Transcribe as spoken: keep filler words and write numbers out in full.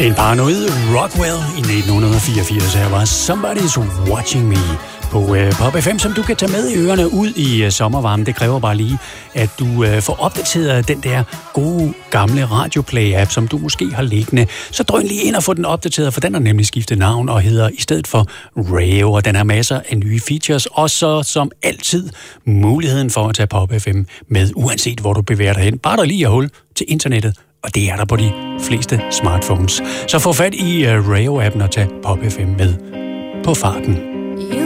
En paranoid Rockwell i nitten fireogfirs. Her var Somebody's Watching Me på uh, Pop F M, som du kan tage med i ørerne ud i uh, sommervarmen. Det kræver bare lige, at du uh, får opdateret den der gode gamle Radioplay-app, som du måske har liggende. Så drøn lige ind og få den opdateret, for den har nemlig skiftet navn og hedder i stedet for Rayo, og den har masser af nye features. Og så som altid muligheden for at tage Pop F M med, uanset hvor du bevæger dig hen. Bare der lige er hul til internettet, og det er der på de fleste smartphones. Så få fat i uh, Rayo-appen og tag Pop F M med på farten.